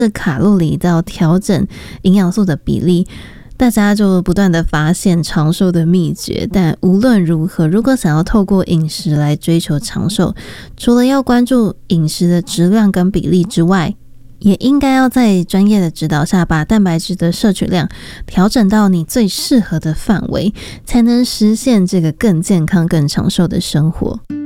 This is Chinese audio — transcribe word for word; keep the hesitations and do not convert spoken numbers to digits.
的卡路里到调整营养素的比例，大家就不断的发现长寿的秘诀。但无论如何，如果想要透过饮食来追求长寿，除了要关注饮食的质量跟比例之外，也应该要在专业的指导下，把蛋白质的摄取量调整到你最适合的范围，才能实现这个更健康更长寿的生活。